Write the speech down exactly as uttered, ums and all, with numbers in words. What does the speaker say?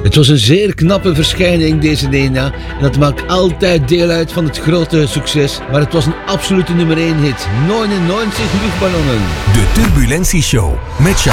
Het was een zeer knappe verschijning, deze Nena, en dat maakt altijd deel uit van het grote succes, maar het was een absolute nummer één hit. negenennegentig luchtballonnen. De Turbulentie Show met